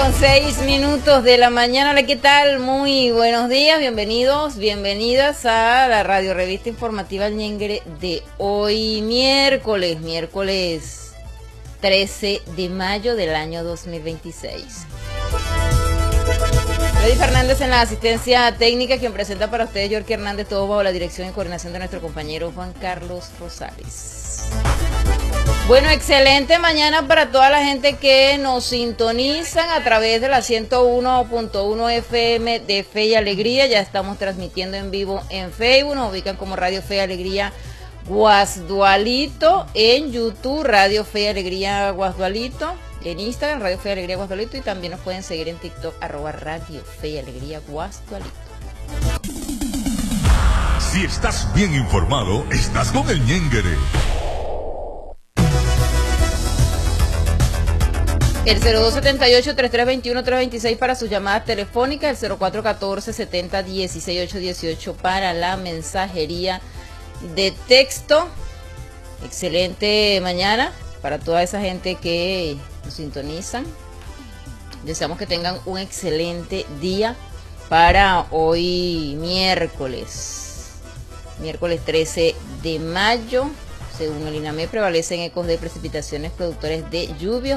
7:06 de la mañana. Hola, ¿qué tal? Muy buenos días, bienvenidos, bienvenidas a la radio revista informativa El Ñenguere de hoy, miércoles 13 de mayo del año 2026. Freddy Fernández en la asistencia técnica, quien presenta para ustedes Yorky Hernández, todo bajo la dirección y coordinación de nuestro compañero Juan Carlos Rosales. Bueno, excelente mañana para toda la gente que nos sintonizan a través de la 101.1 FM de Fe y Alegría. Ya estamos transmitiendo en vivo en Facebook, nos ubican como Radio Fe y Alegría Guasdualito, en YouTube Radio Fe y Alegría Guasdualito, en Instagram Radio Fe y Alegría Guasdualito, y también nos pueden seguir en TikTok @Radio Fe y Alegría Guasdualito. Si estás bien informado, estás con El Ñenguere. El 0278-3321-326 para sus llamadas telefónicas, el 0414-70-16818 para la mensajería de texto. Excelente mañana para toda esa gente que nos sintonizan. Deseamos que tengan un excelente día para hoy miércoles 13 de mayo. Según el INAME prevalecen ecos de precipitaciones productores de lluvia